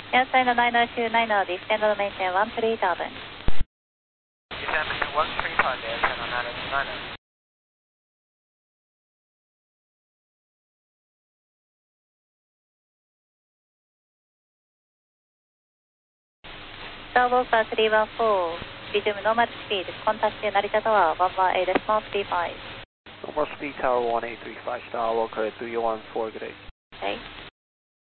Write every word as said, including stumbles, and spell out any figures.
Outside nine nine two nine zero, descend and maintain one three thousand. Descend maintain one three thousand, descend on nine nine two nine zero. Starboard three one four, resume normal speed, contact Narita Tower one one eight decimal three five. Normal speed tower one eight three five, Starwalker three one four, good day. Okay.